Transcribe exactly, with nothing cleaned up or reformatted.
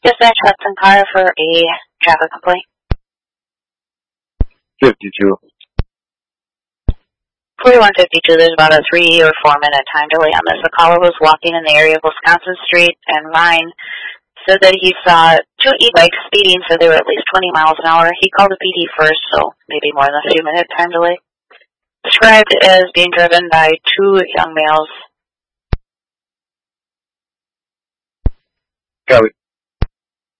Dispatch Hudson car for a traffic complaint. fifty-two. forty-one fifty-two, there's about a three or four minute time delay on this. The caller was walking in the area of Wisconsin Street, and Ryan said that he saw two e-bikes speeding, so they were at least twenty miles an hour. He called the P D first, so maybe more than a few minute time delay. Described as being driven by two young males. Copy.